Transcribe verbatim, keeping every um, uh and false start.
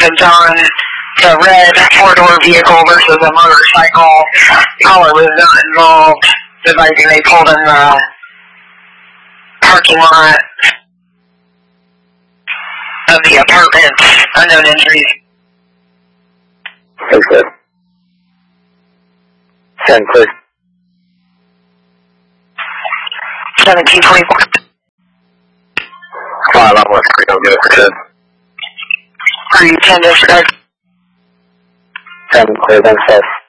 records on the red four-door vehicle versus a motorcycle. Caller was not involved. Advising they pulled in the parking lot of the apartment. Unknown injuries. Thanks, sir. Send, please. seventeen twenty-four. Fire level, don't give it for ten. Are you ten disregard? ten, clear, then safe.